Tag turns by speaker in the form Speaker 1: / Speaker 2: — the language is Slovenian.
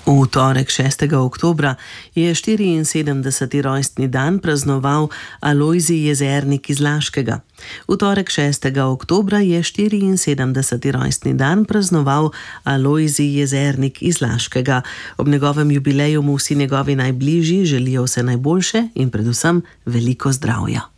Speaker 1: V torek 6. oktobra je 74. rojstni dan praznoval Alojzij Jezernik iz Laškega. V torek 6. oktobra je 74. rojstni dan praznoval Alojzij Jezernik iz Laškega. Ob njegovem jubileju mu vsi njegovi najbližji želijo vse najboljše in predvsem veliko zdravja.